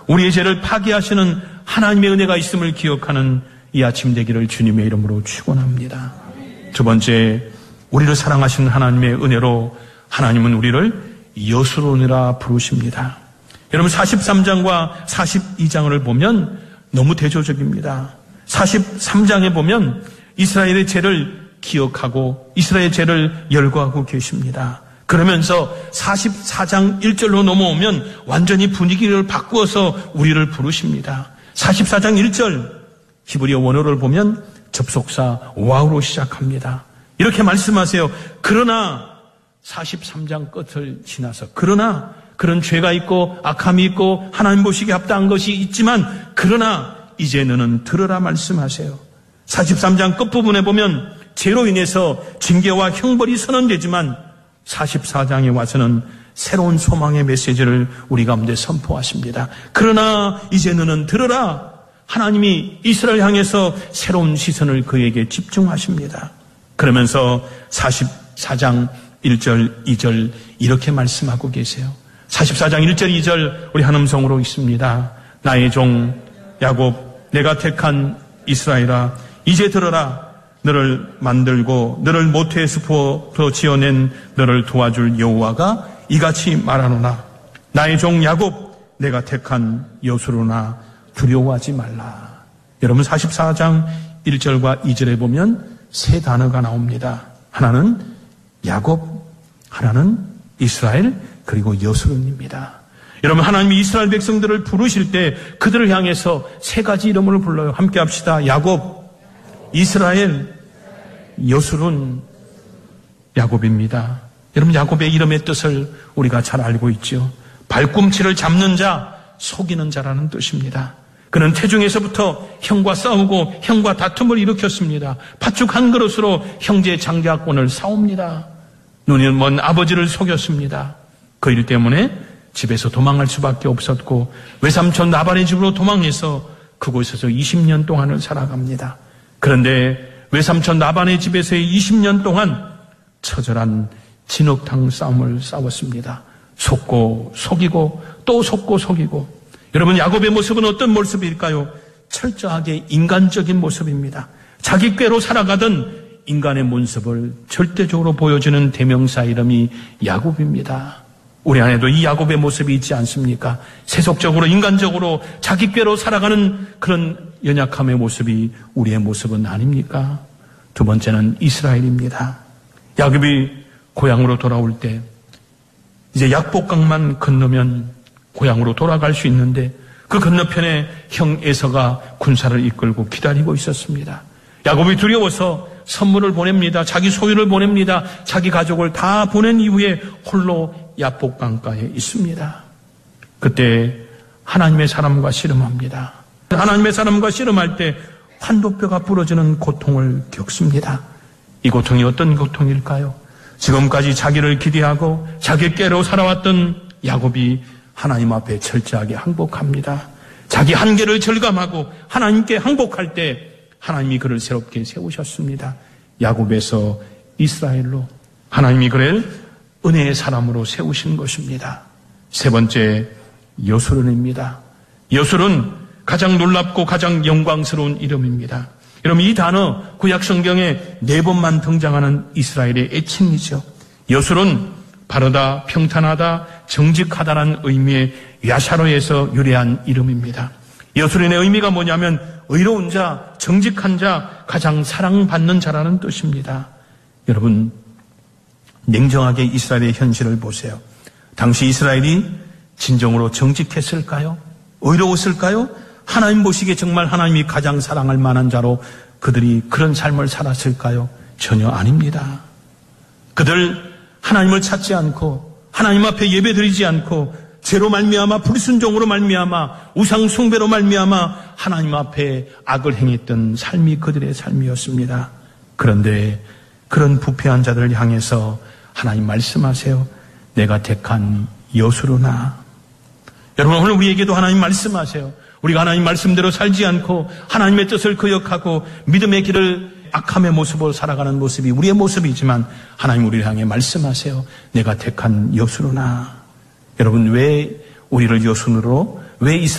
우리의 죄를 파기하시는 하나님의 은혜가 있음을 기억하는 이 아침 되기를 주님의 이름으로 축원합니다. 두 번째, 우리를 사랑하신 하나님의 은혜로 하나님은 우리를 여수론이라 부르십니다. 여러분 43장과 42장을 보면 너무 대조적입니다. 43장에 보면 이스라엘의 죄를 기억하고 이스라엘의 죄를 열거하고 계십니다. 그러면서 44장 1절로 넘어오면 완전히 분위기를 바꾸어서 우리를 부르십니다. 44장 1절 히브리어 원어를 보면 접속사 와우로 시작합니다. 이렇게 말씀하세요. 그러나 43장 끝을 지나서 그러나 그런 죄가 있고 악함이 있고 하나님 보시기에 합당한 것이 있지만 그러나 이제 너는 들으라 말씀하세요. 43장 끝부분에 보면 죄로 인해서 징계와 형벌이 선언되지만 44장에 와서는 새로운 소망의 메시지를 우리 가운데 선포하십니다. 그러나 이제 너는 들으라. 하나님이 이스라엘 향해서 새로운 시선을 그에게 집중하십니다. 그러면서 44장 1절, 2절 이렇게 말씀하고 계세요. 44장 1절, 2절 우리 한 음성으로 읽습니다. 나의 종 야곱, 내가 택한 이스라엘아, 이제 들어라. 너를 만들고 너를 모태에서 부어 지어낸 너를 도와줄 여호와가 이같이 말하노라. 나의 종 야곱, 내가 택한 여수로나 두려워하지 말라. 여러분 44장 1절과 2절에 보면 세 단어가 나옵니다. 하나는 야곱, 하나는 이스라엘, 그리고 여수론입니다. 여러분 하나님이 이스라엘 백성들을 부르실 때 그들을 향해서 세 가지 이름을 불러요. 함께 합시다. 야곱, 이스라엘, 여수론. 야곱입니다. 여러분 야곱의 이름의 뜻을 우리가 잘 알고 있죠. 발꿈치를 잡는 자, 속이는 자라는 뜻입니다. 그는 태중에서부터 형과 싸우고 형과 다툼을 일으켰습니다. 팥죽 한 그릇으로 형제의 장자권을 싸웁니다. 눈이 먼 아버지를 속였습니다. 그 일 때문에 집에서 도망할 수밖에 없었고 외삼촌 나발의 집으로 도망해서 그곳에서 20년 동안을 살아갑니다. 그런데 외삼촌 나발의 집에서의 20년 동안 처절한 진흙탕 싸움을 싸웠습니다. 속고 속이고 또 속고 속이고. 여러분 야곱의 모습은 어떤 모습일까요? 철저하게 인간적인 모습입니다. 자기 꾀로 살아가던 인간의 모습을 절대적으로 보여주는 대명사 이름이 야곱입니다. 우리 안에도 이 야곱의 모습이 있지 않습니까? 세속적으로 인간적으로 자기 꾀로 살아가는 그런 연약함의 모습이 우리의 모습은 아닙니까? 두 번째는 이스라엘입니다. 야곱이 고향으로 돌아올 때 이제 약복강만 건너면 고향으로 돌아갈 수 있는데 그 건너편에 형 에서가 군사를 이끌고 기다리고 있었습니다. 야곱이 두려워서 선물을 보냅니다. 자기 소유를 보냅니다. 자기 가족을 다 보낸 이후에 홀로 야복강가에 있습니다. 그때 하나님의 사람과 씨름합니다. 하나님의 사람과 씨름할 때 환도뼈가 부러지는 고통을 겪습니다. 이 고통이 어떤 고통일까요? 지금까지 자기를 기대하고 자기 꾀로 살아왔던 야곱이 하나님 앞에 철저하게 항복합니다. 자기 한계를 절감하고 하나님께 항복할 때 하나님이 그를 새롭게 세우셨습니다. 야곱에서 이스라엘로 하나님이 그를 은혜의 사람으로 세우신 것입니다. 세 번째, 여수론입니다. 여수론 가장 놀랍고 가장 영광스러운 이름입니다. 여러분 이 단어 구약 성경에 4번만 등장하는 이스라엘의 애칭이죠. 여수론 바르다, 평탄하다, 정직하다라는 의미의 야샤로에서 유래한 이름입니다. 여수론의 의미가 뭐냐면 의로운 자, 정직한 자, 가장 사랑받는 자라는 뜻입니다. 여러분 냉정하게 이스라엘의 현실을 보세요. 당시 이스라엘이 진정으로 정직했을까요? 의로웠을까요? 하나님 보시기에 정말 하나님이 가장 사랑할 만한 자로 그들이 그런 삶을 살았을까요? 전혀 아닙니다. 그들 하나님을 찾지 않고 하나님 앞에 예배드리지 않고 죄로 말미암아 불순종으로 말미암아 우상 숭배로 말미암아 하나님 앞에 악을 행했던 삶이 그들의 삶이었습니다. 그런데 그런 부패한 자들을 향해서 하나님 말씀하세요. 내가 택한 여수로나. 여러분 오늘 우리에게도 하나님 말씀하세요. 우리가 하나님 말씀대로 살지 않고 하나님의 뜻을 거역하고 믿음의 길을 악함의 모습으로 살아가는 모습이 우리의 모습이지만 하나님 우리를 향해 말씀하세요. 내가 택한 여수로나. 여러분 왜 우리를 여순으로 왜 이스라엘